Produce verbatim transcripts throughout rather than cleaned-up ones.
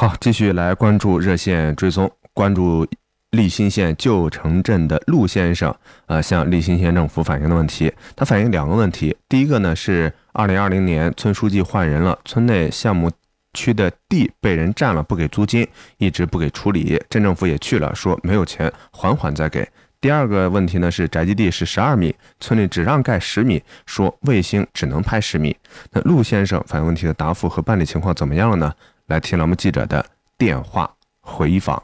好，继续来关注热线追踪，关注利辛县旧城镇的陆先生，呃，向利辛县政府反映的问题。他反映两个问题，第一个呢是二零二零年村书记换人了，村内项目区的地被人占了，不给租金，一直不给处理，镇政府也去了，说没有钱，缓缓再给。第二个问题呢是宅基地是十二米，村里只让盖十米，说卫星只能拍十米。那陆先生反映问题的答复和办理情况怎么样了呢？来听了我们记者的电话回访。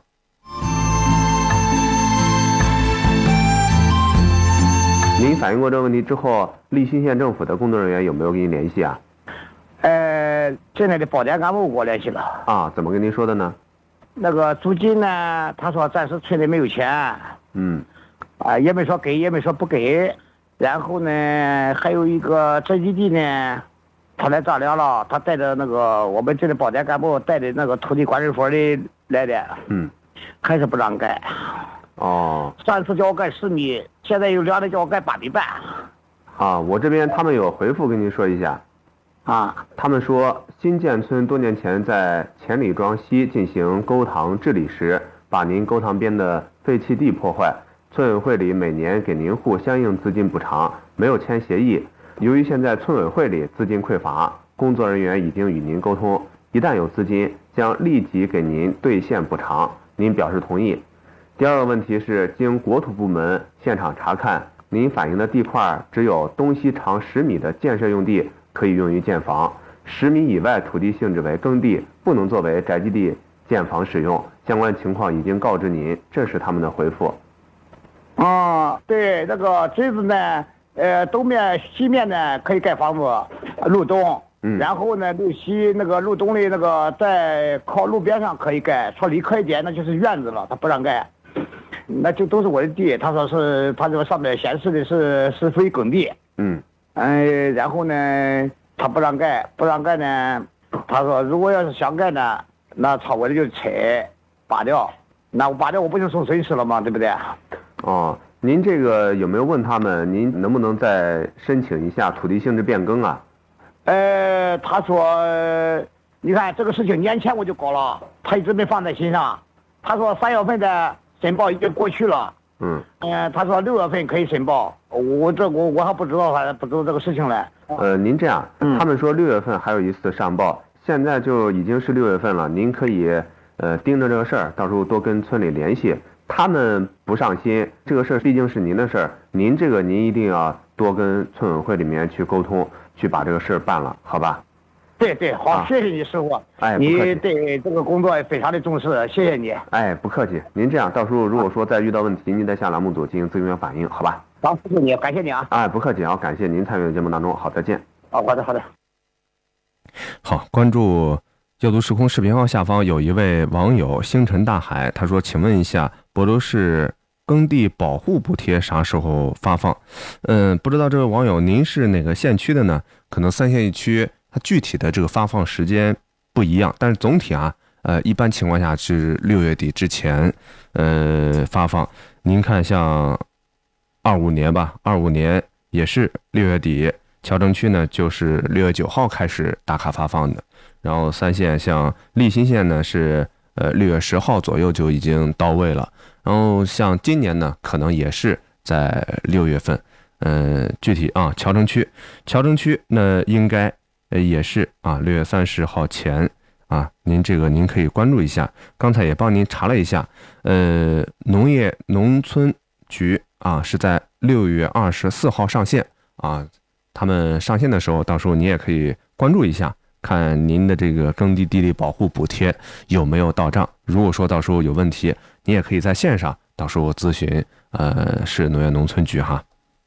您反映过这个问题之后，利辛县政府的工作人员有没有跟您联系啊？ 呃，现在的保点干部给我联系了。 啊，怎么跟您说的呢？ 那个租金呢，他说暂时村里没有钱。 嗯。 啊，也没说给，也没说不给。然后呢，还有一个宅基地呢，他来丈量了，他带着那个我们这里保点干部带的那个土地管理所的来的。 嗯。 还是不让盖。 哦。 上次叫我盖十米，现在又量的叫我盖八米半。 啊，我这边他们有回复跟您说一下。 啊， 他们说新建村多年前在钱里庄西进行沟塘治理时，把您沟塘边的废弃地破坏，村委会里每年给您户相应资金补偿，没有签协议。由于现在村委会里资金匮乏，工作人员已经与您沟通，一旦有资金将立即给您兑现补偿，您表示同意。第二个问题是经国土部门现场查看，您反映的地块只有东西长十米的建设用地可以用于建房，十米以外土地性质为耕地，不能作为宅基地建房使用。相关情况已经告知您，这是他们的回复。 啊，对，那个侄子呢，呃，东面、西面呢可以盖房子，路东， 嗯， 然后呢，路西那个路东的那个在靠路边上可以盖，说离开一点那就是院子了，他不让盖，那就都是我的地。他说是，他这个上面显示的是是非耕地， 嗯， 哎，然后呢，他不让盖，不让盖呢，他说如果要是想盖呢，那朝我的就拆拔掉，那我拔掉我不就受损失了吗？对不对？ 哦，您这个有没有问他们，您能不能再申请一下土地性质变更啊？ 呃，他说，你看这个事情年前我就搞了，他一直没放在心上。他说三月份的申报已经过去了。 嗯。 呃，他说六月份可以申报，我这我我还不知道，还不知道这个事情嘞。 呃，您这样， 嗯、 他们说六月份还有一次上报，现在就已经是六月份了，您可以呃盯着这个事儿，到时候多跟村里联系。他们不上心，这个事儿毕竟是您的事儿，您这个您一定要多跟村委会里面去沟通，去把这个事儿办了，好吧？ 对对，好，啊、谢谢你师傅。 哎， 你对这个工作非常的重视，谢谢你。 哎，不客气。您这样，到时候如果说再遇到问题，您再向栏目组进行咨询反映，好吧？ 好，谢谢你，感谢你啊。 哎，不客气啊，感谢您参与的节目当中，好，再见。 哦，好的，好的。 好，关注耀都时空视频号下方有一位网友星辰大海，他说：“请问一下，亳州市耕地保护补贴啥时候发放？”嗯，不知道这位网友您是哪个县区的呢？可能三县一区它具体的这个发放时间不一样，但是总体啊，呃，一般情况下是六月底之前，呃，发放。您看，像二五年吧，二五年也是六月底，侨城区呢就是六月九号开始打卡发放的。然后三县像利辛县呢是呃六月十号左右就已经到位了，然后像今年呢可能也是在六月份，呃具体啊侨城区，侨城区那应该呃也是啊六月三十号前啊，您这个您可以关注一下。刚才也帮您查了一下，呃农业农村局啊是在六月二十四号上线啊，他们上线的时候，到时候你也可以关注一下。看您的这个耕地地力保护补贴有没有到账，如果说到时候有问题，你也可以在线上到时候咨询呃市农业农村局哈。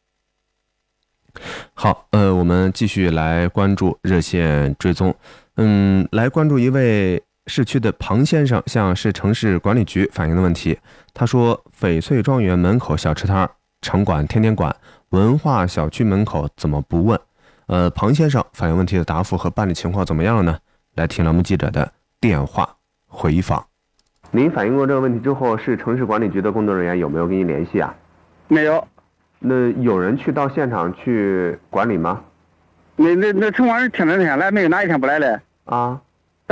好，呃我们继续来关注热线追踪，嗯来关注一位市区的庞先生向市城市管理局反映的问题。他说翡翠庄园门口小吃摊城管天天管，文化小区门口怎么不问？呃，庞先生反映问题的答复和办理情况怎么样了呢？来听栏目记者的电话回访。您反映过这个问题之后，市城市管理局的工作人员有没有跟您联系啊？ 没有。 那有人去到现场去管理吗？ 那那那城管天天天来，没有哪一天不来的啊？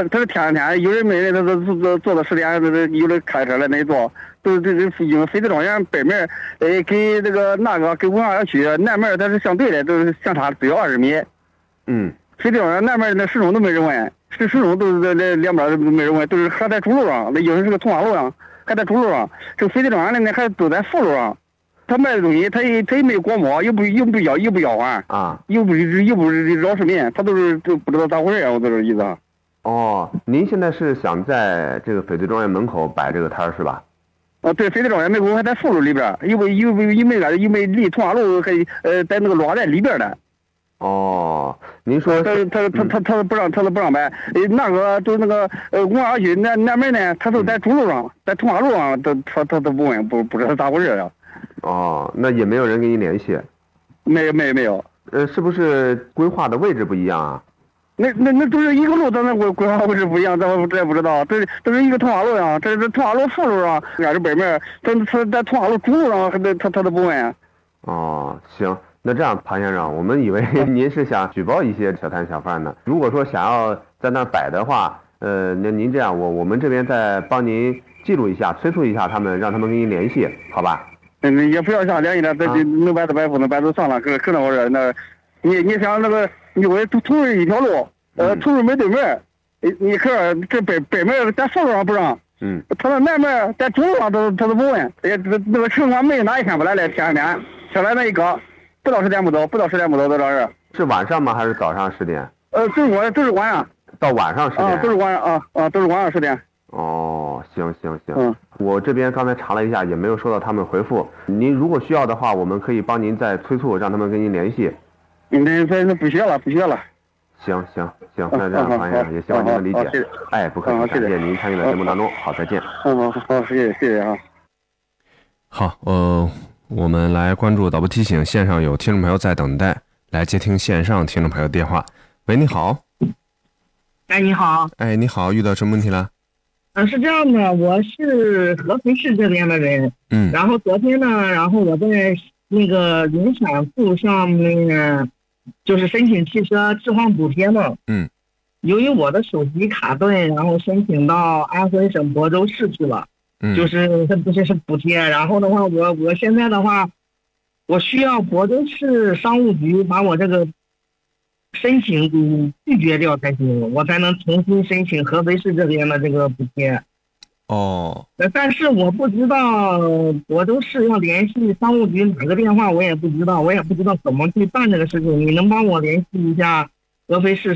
他他是天天有人没人，他都坐坐到十点，有人开车来那里坐，都是这这因为飞地庄园北面，呃，跟这个那个跟文化园区南面它是相对的，都是相差只有二十米。 嗯， 飞地庄园南面那始终都没人问，是始终都是在那两边都没人问，都是还在主路上，那有的是个通马路上，还在主路上。这个飞地庄园那还都在副路上。他卖的东西，他也他也没有过目，又不又不要又不要还啊， 又不是又不是扰市民，他都是都不知道咋回事啊，我这个意思啊。 哦，您现在是想在这个翡翠庄园门口摆这个摊儿是吧？ 啊，对，翡翠庄园门口还在副路里边，因为因为因为个因为离通马路还呃在那个落在里边的。 哦，您说他他他他他不让他都不让摆，呃那个就那个呃文化区南南门呢，他都在主路上，在通马路上，他他他都不问，不不知道咋回事啊。 哦，那也没有人跟你联系？ 没有没有没有。 呃，是不是规划的位置不一样啊？ 那那那都是一个路，咱那规规划位置不一样，咱我这也不知道。这都是一个通马路上，这是通马路副路上，俺是北面，他他在通马路主路上，他他他都不问。 哦，行，那这样，庞先生，我们以为您是想举报一些小摊小贩呢。如果说想要在那儿摆的话，呃，那您这样，我我们这边再帮您记录一下，催促一下他们，让他们跟您联系，好吧？ 嗯，也不要想联系了，这这能摆就摆，不能摆就算了，可可能我说那，你你想那个，因为同同是一条路，呃，同是没对门，你你看这北北门在副路上不让， 嗯， 他那南门在主路上他他都不问，也这那个城管没哪一天不来来，前两天前来那一个，不到十点不走，不到十点不走到这儿。 是晚上吗？还是早上十点？ 呃，都是晚都是晚上。 到晚上十点。 啊，都是晚上啊啊，都是晚上十点。 哦，行行行， 嗯， 我这边刚才查了一下，也没有收到他们回复。您如果需要的话，我们可以帮您再催促，让他们跟您联系。 嗯，那那那不需要了，不需要了。 行行行，那这样，庞先生也希望您能理解。哎，不客气，感谢您参与到节目当中。好，再见。 嗯，好，好，谢谢，谢谢啊。 好，呃，我们来关注导播提醒，线上有听众朋友在等待，来接听线上听众朋友电话。喂，你好。 哎，你好。 哎，你好，遇到什么问题了？ 嗯，是这样的，我是合肥市这边的人。 嗯。 然后昨天呢，然后我在那个云闪付上面，就是申请汽车置换补贴嘛。 嗯。 由于我的手机卡顿，然后申请到安徽省亳州市去了。 嗯。 就是这不是是补贴，然后的话，我我现在的话，我需要亳州市商务局把我这个申请给拒绝掉才行，我才能重新申请合肥市这边的这个补贴。 哦。 但是我不知道亳州市要联系商务局哪个电话，我也不知道，我也不知道怎么去办这个事情。你能帮我联系一下合肥市